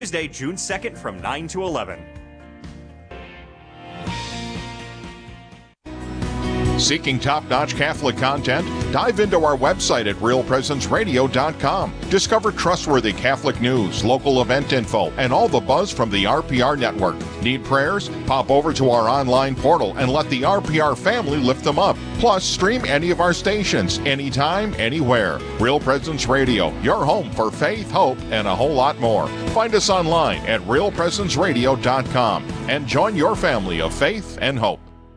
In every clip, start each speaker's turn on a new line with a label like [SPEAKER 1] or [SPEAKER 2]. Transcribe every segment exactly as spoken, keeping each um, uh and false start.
[SPEAKER 1] Tuesday, June second from nine to eleven.
[SPEAKER 2] Seeking top-notch Catholic content? Dive into our website at real presence radio dot com. Discover trustworthy Catholic news, local event info, and all the buzz from the R P R network. Need prayers? Pop over to our online portal and let the R P R family lift them up. Plus, stream any of our stations, anytime, anywhere. Real Presence Radio, your home for faith, hope, and a whole lot more. Find us online at real presence radio dot com and join your family of faith and hope.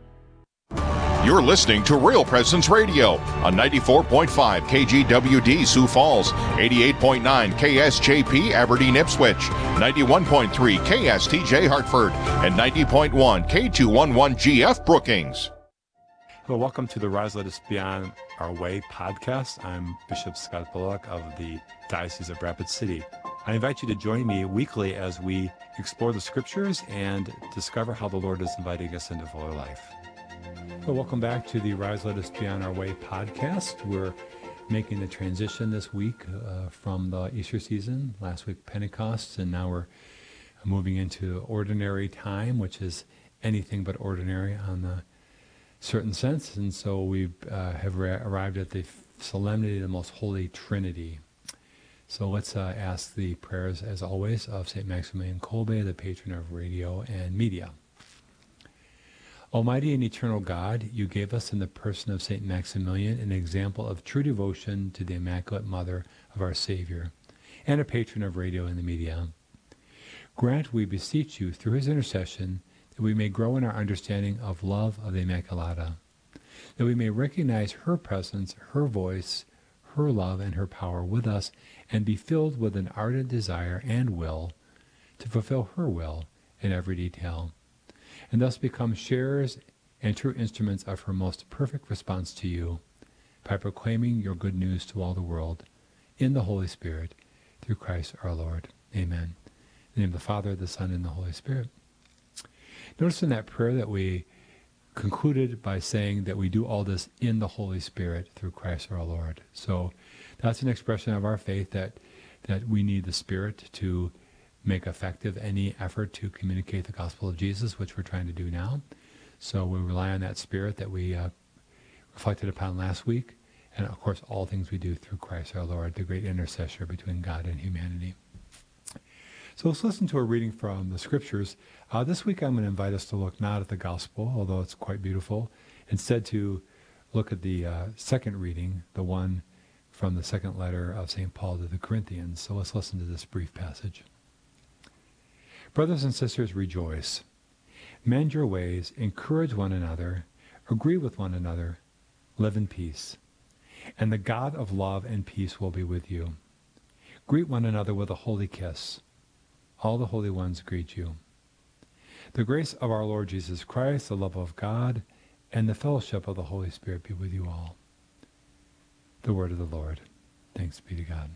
[SPEAKER 2] You're listening to Real Presence Radio on ninety-four point five K G W D Sioux Falls, eighty-eight point nine K S J P Aberdeen Ipswich, ninety-one point three K S T J Hartford, and ninety point one K two eleven G F Brookings.
[SPEAKER 3] Well, welcome to the Rise Let Us Be On Our Way podcast. I'm Bishop Scott Bullock of the Diocese of Rapid City. I invite you to join me weekly as we explore the scriptures and discover how the Lord is inviting us into fuller life. Well, welcome back to the Rise Let Us Be On Our Way podcast. We're making the transition this week uh, from the Easter season, last week Pentecost, and now we're moving into ordinary time, which is anything but ordinary on the certain sense. And so we uh, have ra- arrived at the solemnity of the Most Holy Trinity. So let's uh, ask the prayers, as always, of Saint Maximilian Kolbe, the patron of radio and media. Almighty and eternal God, you gave us in the person of Saint Maximilian an example of true devotion to the Immaculate Mother of our Savior, and a patron of radio and the media. Grant, we beseech you, through his intercession, that we may grow in our understanding of love of the Immaculata, that we may recognize her presence, her voice, her love, and her power with us, and be filled with an ardent desire and will to fulfill her will in every detail, and thus become sharers and true instruments of her most perfect response to you, by proclaiming your good news to all the world, in the Holy Spirit, through Christ our Lord. Amen. In the name of the Father, the Son, and the Holy Spirit. Notice in that prayer that we concluded by saying that we do all this in the Holy Spirit, through Christ our Lord. So that's an expression of our faith that, that we need the Spirit to make effective any effort to communicate the gospel of Jesus, which we're trying to do now. So we rely on that Spirit that we uh, reflected upon last week, and of course all things we do through Christ our Lord, the great intercessor between God and humanity. So let's listen to a reading from the scriptures. Uh, this week I'm going to invite us to look not at the gospel, although it's quite beautiful, instead to look at the uh, second reading, the one from the second letter of Saint Paul to the Corinthians. So let's listen to this brief passage. Brothers and sisters, rejoice. Mend your ways, encourage one another, agree with one another, live in peace. And the God of love and peace will be with you. Greet one another with a holy kiss. All the holy ones greet you. The grace of our Lord Jesus Christ, the love of God, and the fellowship of the Holy Spirit be with you all. The word of the Lord. Thanks be to God.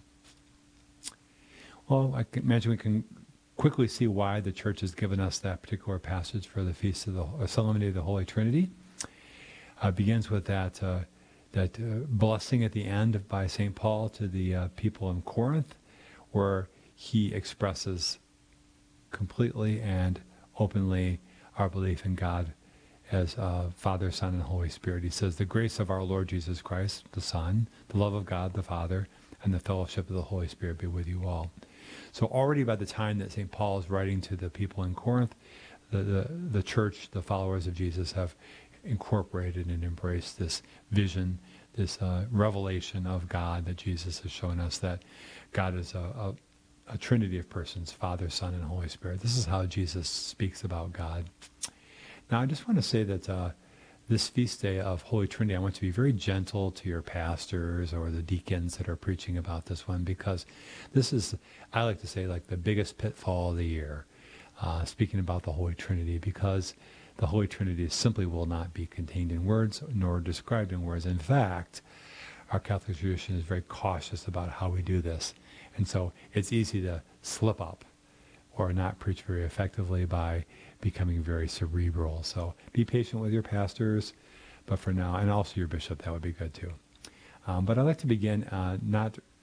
[SPEAKER 3] Well, I can imagine we can quickly see why the Church has given us that particular passage for the Feast of the uh, Solemnity of the Holy Trinity. Uh, begins with that uh, that uh, blessing at the end by Saint Paul to the uh, people in Corinth, where he expresses completely and openly our belief in God as uh, Father, Son, and Holy Spirit. He says, the grace of our Lord Jesus Christ, the Son, the love of God, the Father, and the fellowship of the Holy Spirit be with you all. So already by the time that Saint Paul is writing to the people in Corinth, the, the, the church, the followers of Jesus, have incorporated and embraced this vision, this uh, revelation of God that Jesus has shown us, that God is a, a, a trinity of persons, Father, Son, and Holy Spirit. This is how Jesus speaks about God. Now, I just want to say that uh, this feast day of Holy Trinity, I want to be very gentle to your pastors or the deacons that are preaching about this one, because this is, I like to say, like the biggest pitfall of the year, uh, speaking about the Holy Trinity, because the Holy Trinity simply will not be contained in words nor described in words. In fact, our Catholic tradition is very cautious about how we do this. And so it's easy to slip up or not preach very effectively by becoming very cerebral. So be patient with your pastors, but for now, and also your bishop, that would be good too. Um, but I'd like to begin uh, not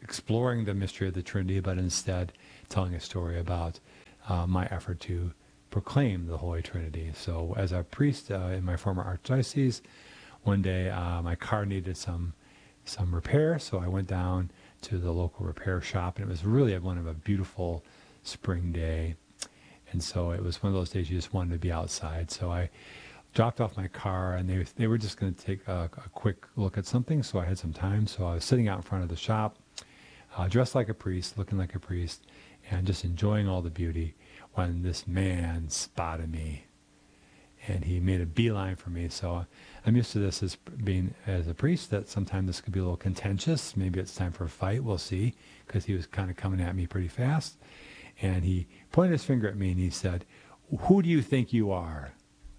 [SPEAKER 3] exploring the mystery of the Trinity, but instead telling a story about uh, my effort to proclaim the Holy Trinity. So as a priest uh, in my former archdiocese, one day uh, my car needed some some repair, so I went down to the local repair shop, and it was really one of a beautiful spring day. And so it was one of those days you just wanted to be outside. So I dropped off my car, and they they were just going to take a, a quick look at something, so I had some time. So I was sitting out in front of the shop, uh, dressed like a priest, looking like a priest, and just enjoying all the beauty, when this man spotted me. And he made a beeline for me. So I'm used to this as being as a priest, that sometimes this could be a little contentious. Maybe it's time for a fight. We'll see, because he was kind of coming at me pretty fast. And he pointed his finger at me and he said, "Who do you think you are?"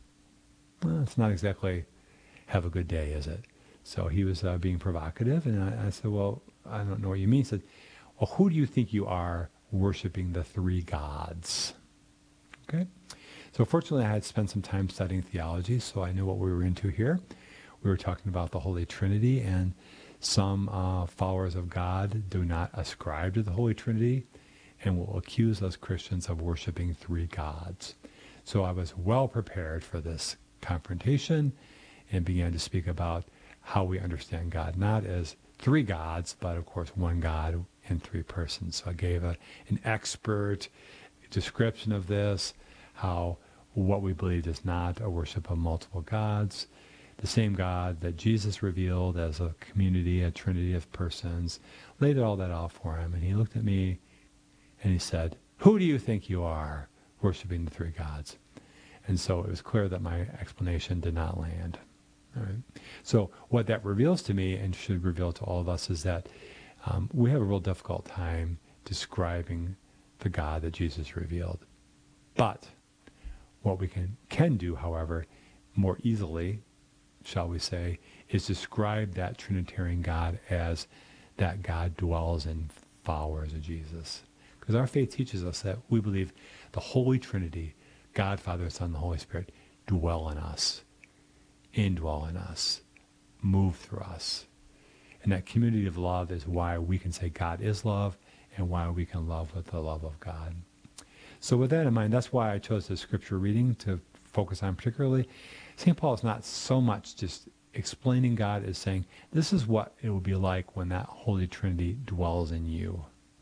[SPEAKER 3] Well, it's not exactly have a good day, is it? So he was uh, being provocative. And I, I said, "Well, I don't know what you mean." He said, "Well, who do you think you are worshiping the three gods?" Okay. So fortunately, I had spent some time studying theology, so I knew what we were into here. We were talking about the Holy Trinity, and some uh, followers of God do not ascribe to the Holy Trinity and will accuse us Christians of worshiping three gods. So I was well prepared for this confrontation and began to speak about how we understand God, not as three gods, but of course one God in three persons. So I gave a, an expert description of this, how what we believed is not a worship of multiple gods, the same God that Jesus revealed as a community, a trinity of persons, laid all that out for him. And he looked at me and he said, "Who do you think you are worshiping the three gods?" And so it was clear that my explanation did not land. All right. So what that reveals to me, and should reveal to all of us, is that um, we have a real difficult time describing the God that Jesus revealed. But what we can, can do, however, more easily, shall we say, is describe that Trinitarian God as that God dwells in followers of Jesus. Because our faith teaches us that we believe the Holy Trinity, God, Father, Son, and the Holy Spirit, dwell in us, indwell in us, move through us. And that community of love is why we can say God is love, and why we can love with the love of God. So with that in mind, that's why I chose the scripture reading to focus on particularly. Saint Paul is not so much just explaining God as saying, this is what it will be like when that Holy Trinity dwells in you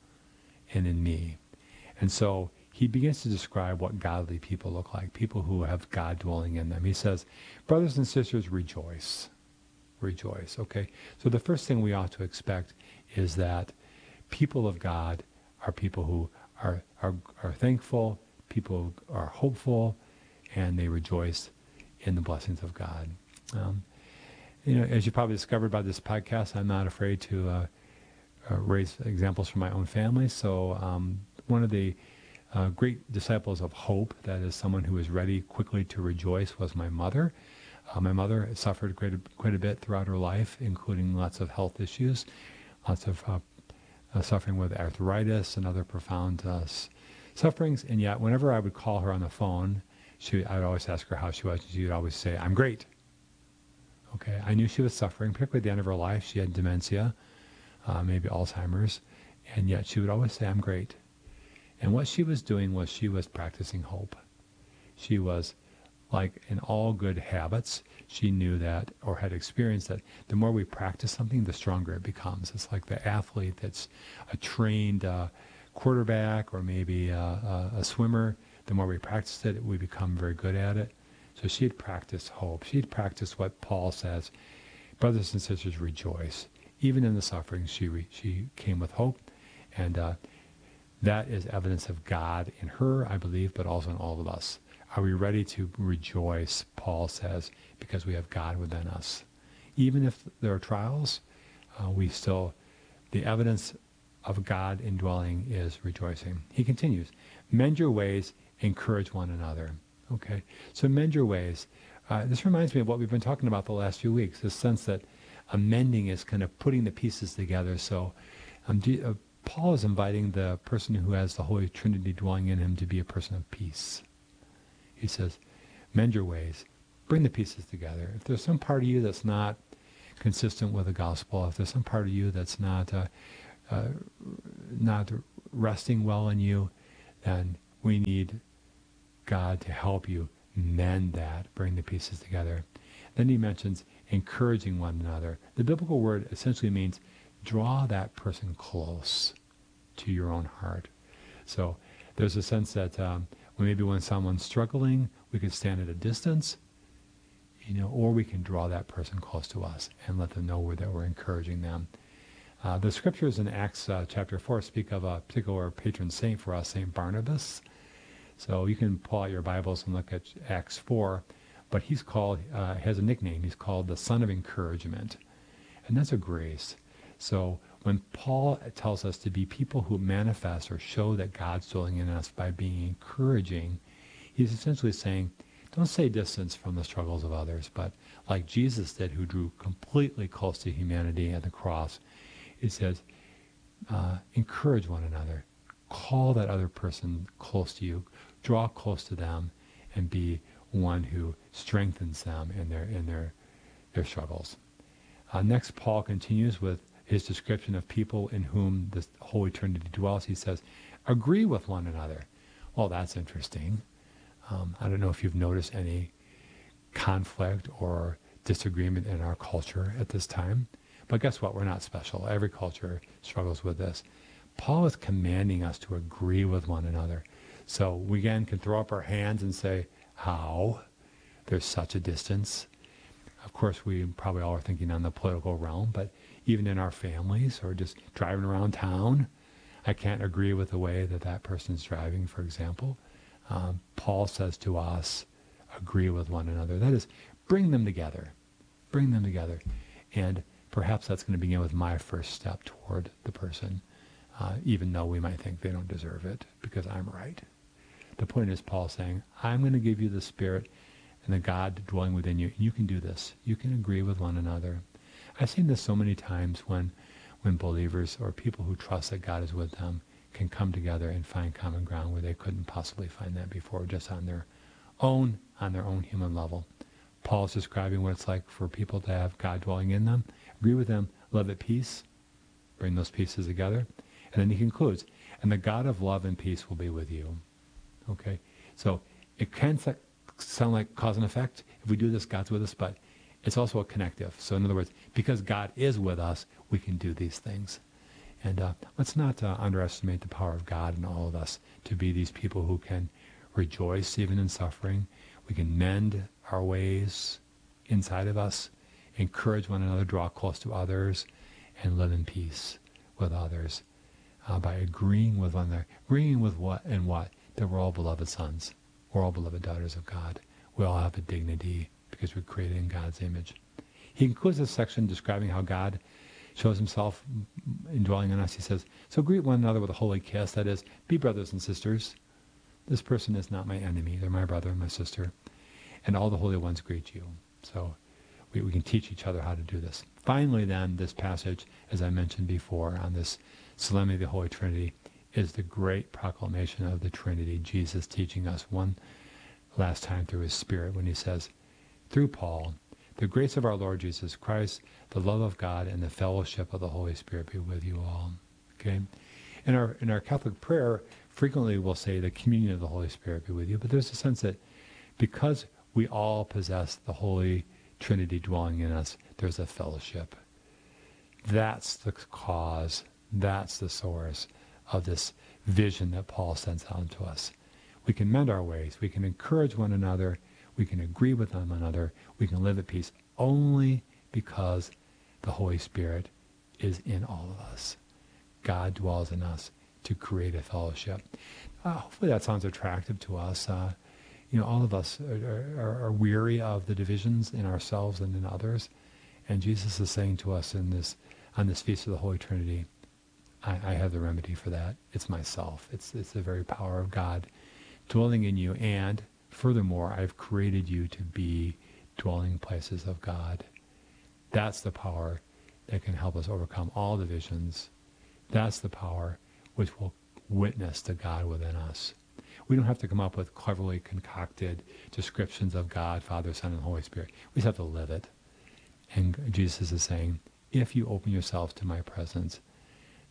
[SPEAKER 3] and in me. And so he begins to describe what godly people look like, people who have God dwelling in them. He says, "Brothers and sisters, rejoice." Rejoice, okay? So the first thing we ought to expect is that people of God are people who are, are, are thankful, people are hopeful, and they rejoice in the blessings of God. Um, you know, as you probably discovered by this podcast, I'm not afraid to uh, uh, raise examples from my own family. So um, one of the uh, great disciples of hope, that is someone who is ready quickly to rejoice, was my mother. Uh, my mother suffered quite a, quite a bit throughout her life, including lots of health issues, lots of uh, uh, suffering with arthritis and other profound uh, s- sufferings. And yet, whenever I would call her on the phone, she, I would always ask her how she was. She would always say, "I'm great." Okay, I knew she was suffering, particularly at the end of her life. She had dementia, uh, maybe Alzheimer's, and yet she would always say, "I'm great." And what she was doing was she was practicing hope. She was, like in all good habits, she knew that, or had experienced that, the more we practice something, the stronger it becomes. It's like the athlete that's a trained uh, quarterback, or maybe a, a, a swimmer. The more we practice it, we become very good at it. So she had practiced hope. She had practiced what Paul says, brothers and sisters, rejoice. Even in the suffering, she re, she came with hope. And uh, that is evidence of God in her, I believe, but also in all of us. Are we ready to rejoice, Paul says, because we have God within us? Even if there are trials, uh, we still, the evidence of God indwelling is rejoicing. He continues, mend your ways, encourage one another. Okay, so mend your ways. Uh, this reminds me of what we've been talking about the last few weeks, this sense that amending is kind of putting the pieces together. So um, do, uh, Paul is inviting the person who has the Holy Trinity dwelling in him to be a person of peace. He says, mend your ways, bring the pieces together. If there's some part of you that's not consistent with the gospel, if there's some part of you that's not uh, uh, not resting well in you, then we need God to help you mend that, bring the pieces together. Then he mentions encouraging one another. The biblical word essentially means draw that person close to your own heart. So there's a sense that um, maybe when someone's struggling, we can stand at a distance, you know, or we can draw that person close to us and let them know where that we're encouraging them. Uh, the scriptures in Acts uh, chapter four speak of a particular patron saint for us, Saint Barnabas. So you can pull out your Bibles and look at Acts four, but he's called, uh, has a nickname. He's called the Son of Encouragement, and that's a grace. So when Paul tells us to be people who manifest or show that God's dwelling in us by being encouraging, he's essentially saying, don't stay distance from the struggles of others, but like Jesus did, who drew completely close to humanity at the cross, it says, uh, encourage one another. Call that other person close to you. Draw close to them and be one who strengthens them in their in their their struggles. Uh, next, Paul continues with his description of people in whom the Holy Trinity dwells. He says, agree with one another. Well, that's interesting. Um, I don't know if you've noticed any conflict or disagreement in our culture at this time. But guess what? We're not special. Every culture struggles with this. Paul is commanding us to agree with one another. So we again can throw up our hands and say, how? There's such a distance. Of course, we probably all are thinking on the political realm, but even in our families or just driving around town, I can't agree with the way that that person's driving, for example. Um, Paul says to us, agree with one another. That is, bring them together. Bring them together. And perhaps that's going to begin with my first step toward the person, uh, even though we might think they don't deserve it because I'm right. The point is Paul saying, I'm going to give you the Spirit and the God dwelling within you. You can do this. You can agree with one another. I've seen this so many times when, when believers or people who trust that God is with them can come together and find common ground where they couldn't possibly find that before, just on their own, on their own human level. Paul's describing what it's like for people to have God dwelling in them. Agree with them, live at peace, bring those pieces together. And then he concludes, and the God of love and peace will be with you. Okay? So it can sound like cause and effect. If we do this, God's with us, but it's also a connective. So in other words, because God is with us, we can do these things. And uh, let's not uh, underestimate the power of God in all of us to be these people who can rejoice even in suffering. We can mend our ways inside of us, encourage one another, draw close to others, and live in peace with others uh, by agreeing with one another. Agreeing with what and what? That we're all beloved sons. We're all beloved daughters of God. We all have a dignity because we're created in God's image. He concludes this section describing how God shows himself indwelling in us. He says, so greet one another with a holy kiss. That is, be brothers and sisters. This person is not my enemy. They're my brother and my sister. And all the holy ones greet you. So we, we can teach each other how to do this. Finally, then, this passage, as I mentioned before, on this Solemnity of the Holy Trinity, is the great proclamation of the Trinity, Jesus teaching us one last time through his Spirit when he says, through Paul, the grace of our Lord Jesus Christ, the love of God, and the fellowship of the Holy Spirit be with you all. Okay? In our in our Catholic prayer, frequently we'll say the communion of the Holy Spirit be with you, but there's a sense that because we all possess the Holy Trinity dwelling in us, there's a fellowship. That's the cause, that's the source of this vision that Paul sends out to us. We can mend our ways, we can encourage one another, we can agree with one another, we can live at peace only because the Holy Spirit is in all of us. God dwells in us to create a fellowship. Uh, hopefully that sounds attractive to us. Uh, you know, all of us are, are, are weary of the divisions in ourselves and in others. And Jesus is saying to us in this, on this Feast of the Holy Trinity, I, I have the remedy for that. It's myself. It's, it's the very power of God dwelling in you. And furthermore, I've created you to be dwelling places of God. That's the power that can help us overcome all divisions. That's the power which will witness to God within us. We don't have to come up with cleverly concocted descriptions of God, Father, Son, and Holy Spirit. We just have to live it. And Jesus is saying, if you open yourselves to my presence,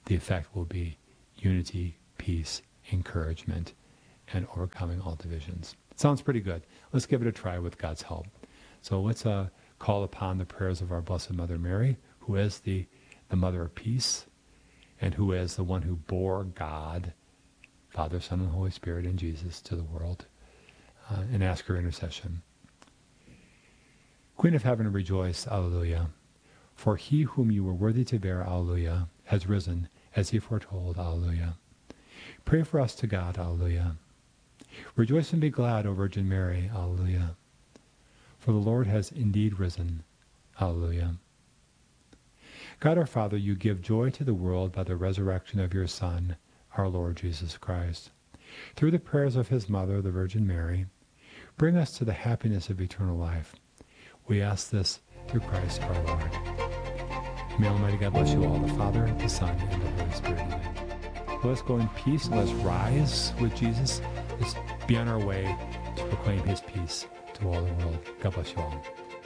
[SPEAKER 3] the effect will be unity, peace, encouragement, and overcoming all divisions. Sounds pretty good. Let's give it a try with God's help. So let's uh, call upon the prayers of our Blessed Mother Mary, who is the, the Mother of Peace, and who is the one who bore God, Father, Son, and Holy Spirit, and Jesus to the world, uh, and ask her intercession. Queen of Heaven, rejoice, Alleluia. For he whom you were worthy to bear, Alleluia, has risen, as he foretold, Alleluia. Pray for us to God, Alleluia. Rejoice and be glad, O Virgin Mary, Alleluia. For the Lord has indeed risen, Alleluia. God our Father, you give joy to the world by the resurrection of your Son, our Lord Jesus Christ. Through the prayers of his mother, the Virgin Mary, bring us to the happiness of eternal life. We ask this through Christ our Lord. May Almighty God bless you all, the Father, the Son, and the Holy Spirit. Amen. So let's go in peace. Let's rise with Jesus. Let's be on our way to proclaim his peace to all the world. God bless you all.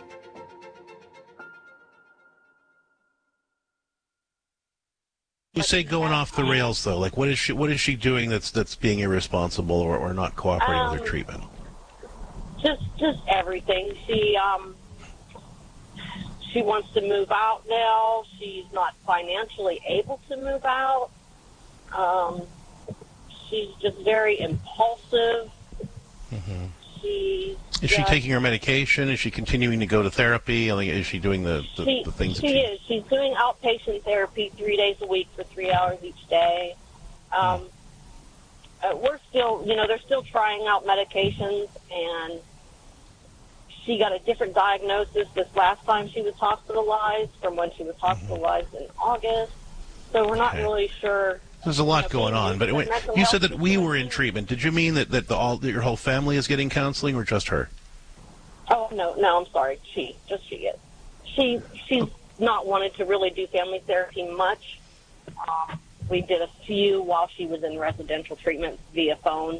[SPEAKER 4] You say going off the rails, though. Like, what is she? What is she doing that's that's being irresponsible or, or not cooperating um, with her treatment?
[SPEAKER 5] Just, just everything. She, um, she wants to move out now. She's not financially able to move out. Um, she's just very impulsive.
[SPEAKER 4] Mm-hmm.
[SPEAKER 5] She
[SPEAKER 4] is she taking her medication? Is she continuing to go to therapy? Like, is she doing the, the,
[SPEAKER 5] she,
[SPEAKER 4] the things?
[SPEAKER 5] She,
[SPEAKER 4] that she
[SPEAKER 5] is. She's doing outpatient therapy three days a week for three hours each day. Um, mm. uh, we're still, you know, they're still trying out medications, and she got a different diagnosis this last time she was hospitalized from when she was hospitalized mm-hmm. in August. So we're not okay. really sure.
[SPEAKER 4] There's a lot going on, but wait, you said that we were in treatment. Did you mean that, that, the, all, that your whole family is getting counseling, or just her?
[SPEAKER 5] Oh, no, no, I'm sorry. She, just she is. She, she's oh. not wanted to really do family therapy much. Um, we did a few while she was in residential treatment via phone.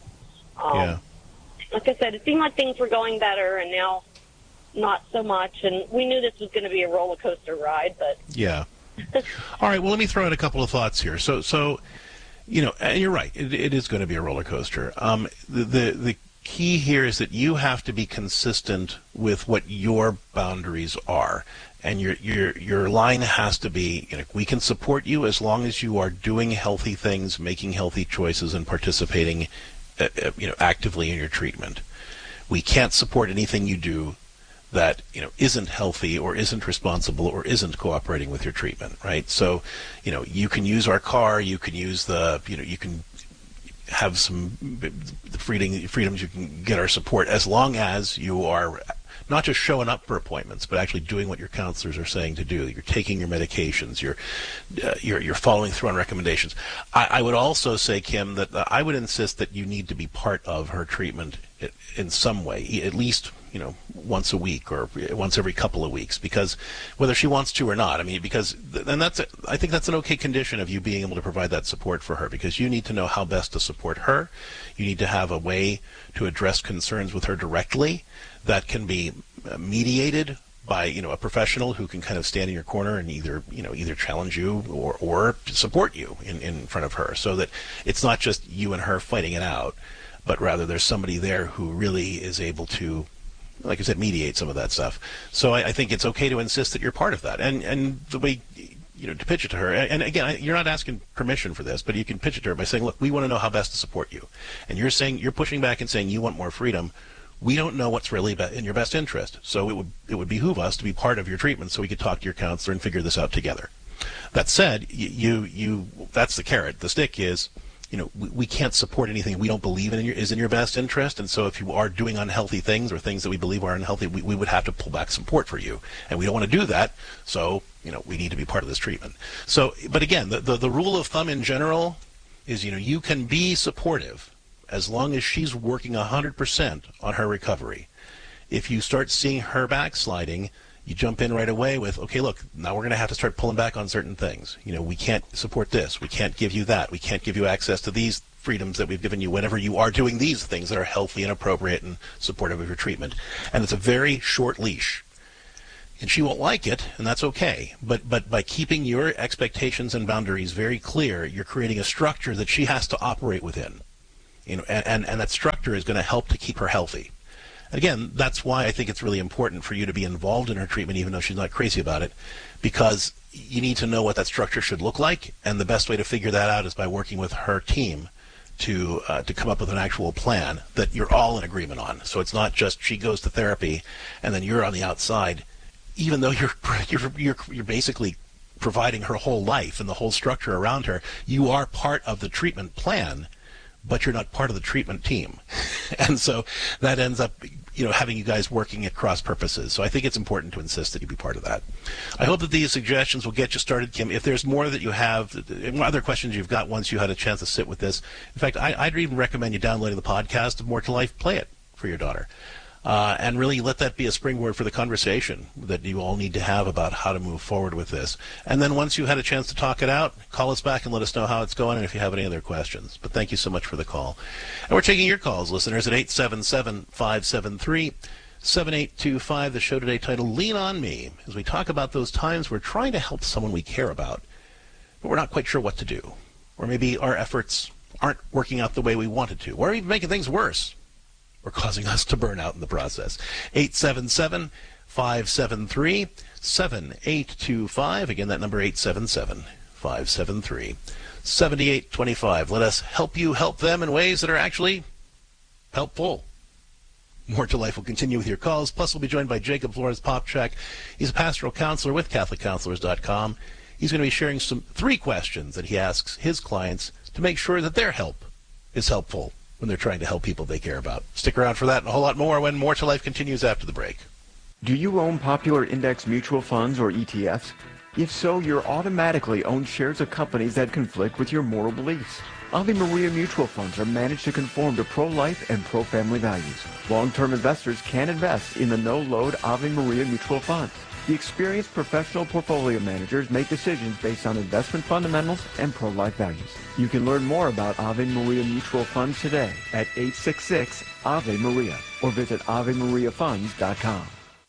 [SPEAKER 5] Um,
[SPEAKER 4] yeah.
[SPEAKER 5] Like I said, it seemed like things were going better, and now not so much. And we knew this was going to be a roller coaster ride, but...
[SPEAKER 4] Yeah. All right, well, let me throw in a couple of thoughts here. So, so you know, and you're right, it, it is going to be a roller coaster. Um, the, the the key here is that you have to be consistent with what your boundaries are, and your your your line has to be, you know, we can support you as long as you are doing healthy things, making healthy choices, and participating, uh, uh, you know, actively in your treatment. We can't support anything you do that, you know, isn't healthy or isn't responsible or isn't cooperating with your treatment, right? So, you know, you can use our car, you can use the, you know, you can have some the freedom, freedoms, you can get our support as long as you are not just showing up for appointments, but actually doing what your counselors are saying to do. You're taking your medications, you're uh, you're, you're following through on recommendations. I, I would also say, Kim, that uh, I would insist that you need to be part of her treatment in some way, at least, you know, once a week or once every couple of weeks, because whether she wants to or not, I mean, because, and that's, a, I think that's an okay condition of you being able to provide that support for her, because you need to know how best to support her. You need to have a way to address concerns with her directly that can be mediated by, you know, a professional who can kind of stand in your corner and either, you know, either challenge you or, or support you in, in front of her, so that it's not just you and her fighting it out, but rather there's somebody there who really is able to, like I said, mediate some of that stuff. So I, I think it's okay to insist that you're part of that. And and the way, you know, to pitch it to her, and again, you're not asking permission for this, but you can pitch it to her by saying, look, we want to know how best to support you. And you're saying, you're pushing back and saying you want more freedom. We don't know what's really in your best interest. So it would it would behoove us to be part of your treatment so we could talk to your counselor and figure this out together. That said, you, you that's the carrot. The stick is, you know, we, we can't support anything we don't believe in your, is in your best interest. And so if you are doing unhealthy things or things that we believe are unhealthy, we, we would have to pull back support for you. And we don't want to do that. So, you know, we need to be part of this treatment. So, but again, the, the, the rule of thumb in general is, you know, you can be supportive as long as she's working one hundred percent on her recovery. If you start seeing her backsliding, you jump in right away with, okay, look, now we're going to have to start pulling back on certain things. You know, we can't support this. We can't give you that. We can't give you access to these freedoms that we've given you whenever you are doing these things that are healthy and appropriate and supportive of your treatment. And it's a very short leash. And she won't like it, and that's okay. But but by keeping your expectations and boundaries very clear, you're creating a structure that she has to operate within. You know, and, and, and that structure is going to help to keep her healthy. Again, that's why I think it's really important for you to be involved in her treatment, even though she's not crazy about it, because you need to know what that structure should look like, and the best way to figure that out is by working with her team to uh, to come up with an actual plan that you're all in agreement on. So it's not just she goes to therapy and then you're on the outside, even though you're you're you're, you're basically providing her whole life and the whole structure around her. You are part of the treatment plan, but you're not part of the treatment team. And so that ends up, you know, having you guys working at cross purposes. So I think it's important to insist that you be part of that. I hope that these suggestions will get you started, Kim. If there's more that you have, other questions you've got once you had a chance to sit with this. In fact, I, I'd even recommend you downloading the podcast of More to Life. Play it for your daughter. Uh, and really let that be a springboard for the conversation that you all need to have about how to move forward with this. And then once you've had a chance to talk it out, call us back and let us know how it's going and if you have any other questions. But thank you so much for the call. And we're taking your calls, listeners, at eight seven seven, five seven three, seven eight two five. The show today titled Lean on Me, as we talk about those times we're trying to help someone we care about, but we're not quite sure what to do. Or maybe our efforts aren't working out the way we wanted to, or even making things worse, or causing us to burn out in the process. eight seven seven, five seven three, seven eight two five. Again, that number eight seven seven, five seven three, seven eight two five. Let us help you help them in ways that are actually helpful. More to Life will continue with your calls. Plus, we'll be joined by Jacob Flores Popchak. He's a pastoral counselor with Catholic Counselors dot com. He's going to be sharing some three questions that he asks his clients to make sure that their help is helpful when they're trying to help people they care about. Stick around for that and a whole lot more when More to Life continues after the break.
[SPEAKER 6] Do you own popular index mutual funds or E T Fs? If so, you're automatically owned shares of companies that conflict with your moral beliefs. Ave Maria mutual funds are managed to conform to pro-life and pro-family values. Long-term investors can invest in the no-load Ave Maria mutual funds. The experienced professional portfolio managers make decisions based on investment fundamentals and pro-life values. You can learn more about Ave Maria Mutual Funds today at eight six six, A V E Maria or visit ave maria funds dot com.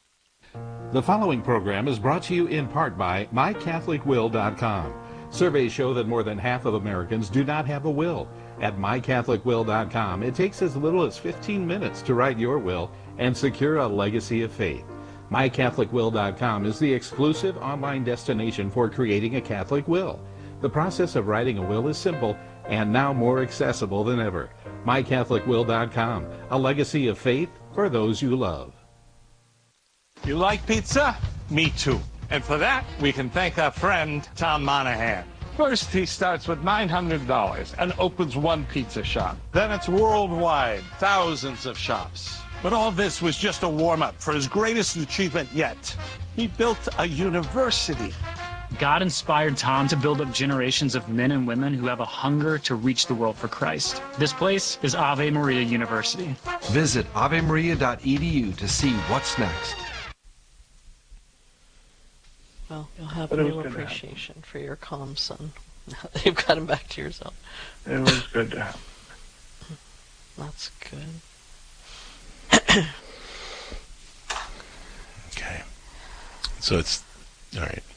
[SPEAKER 7] The following program is brought to you in part by my catholic will dot com. Surveys show that more than half of Americans do not have a will. At my catholic will dot com, it takes as little as fifteen minutes to write your will and secure a legacy of faith. my catholic will dot com is the exclusive online destination for creating a Catholic will. The process of writing a will is simple and now more accessible than ever. my catholic will dot com, a legacy of faith for those you love.
[SPEAKER 8] You like pizza? Me too. And for that, we can thank our friend, Tom Monahan. First, he starts with nine hundred dollars and opens one pizza shop. Then it's worldwide, thousands of shops. But all this was just a warm-up for his greatest achievement yet. He built a university.
[SPEAKER 9] God inspired Tom to build up generations of men and women who have a hunger to reach the world for Christ. This place is Ave Maria University.
[SPEAKER 10] Visit ave maria dot e d u to see what's next.
[SPEAKER 11] Well, you'll have a new appreciation for your calm son. You've got him back to yourself.
[SPEAKER 12] It was good to have.
[SPEAKER 11] That's good.
[SPEAKER 4] Okay. So it's, all right.